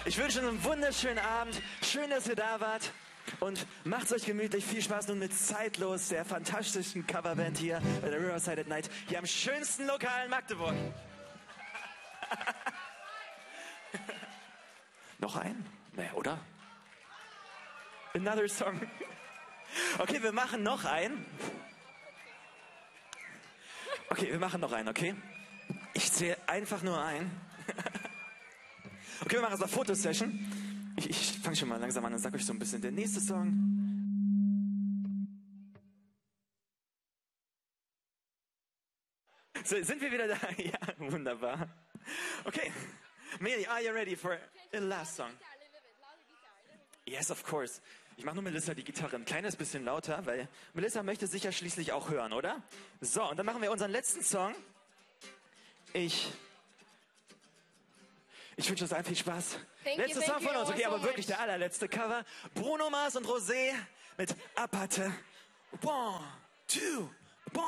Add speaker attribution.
Speaker 1: Ich wünsche einen wunderschönen Abend. Schön, dass ihr da wart. Und macht's euch gemütlich. Viel Spaß nun mit Zeitlos, der fantastischen Coverband hier bei der Riverside at Night. Hier am schönsten Lokal in Magdeburg. Noch ein? Nee, oder? Another song. Okay, wir machen noch einen. Okay, wir machen noch einen, okay? Ich zähle einfach nur ein. Okay, wir machen so eine Fotosession. Ich fange schon mal langsam an und sag euch so ein bisschen der nächste Song. So, sind wir wieder da? Ja, wunderbar. Okay, Meli, are you ready for the last song? Yes, of course. Ich mache nur Melissa die Gitarre ein kleines bisschen lauter, weil Melissa möchte sich ja schließlich auch hören, oder? So, und dann machen wir unseren letzten Song. Ich wünsche uns allen viel Spaß. Letzter Song von uns, okay, aber wirklich der allerletzte Cover. Bruno Mars und Rosé mit Aparte. 1, 2,